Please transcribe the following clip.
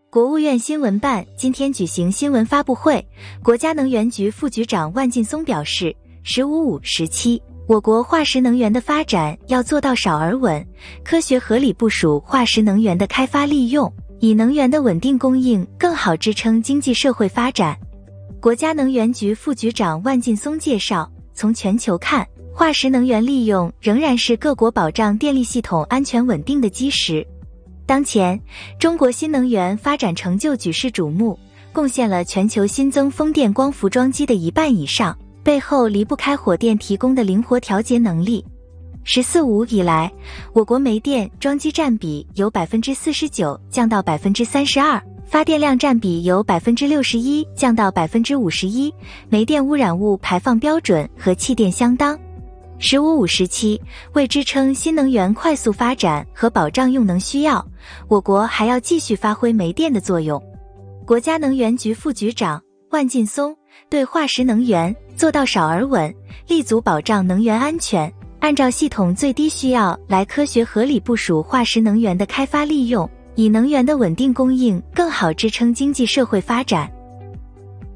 国务院新闻办今天举行新闻发布会，国家能源局副局长万劲松表示，“15-5时期，我国化石能源的发展要做到少而稳，科学合理部署化石能源的开发利用，以能源的稳定供应更好支撑经济社会发展。”国家能源局副局长万劲松介绍，从全球看，化石能源利用仍然是各国保障电力系统安全稳定的基石。当前，中国新能源发展成就举世瞩目，贡献了全球新增风电光伏装机的1半以上，背后离不开火电提供的灵活调节能力。“14-5以来，我国煤电装机占比由 49% 降到 32%， 发电量占比由 61% 降到 51%， 煤电污染物排放标准和气电相当。“15-5时期，为支撑新能源快速发展和保障用能需要，我国还要继续发挥煤电的作用。”国家能源局副局长万劲松对化石能源做到少而稳，立足保障能源安全，按照系统最低需要来科学合理部署化石能源的开发利用，以能源的稳定供应更好支撑经济社会发展。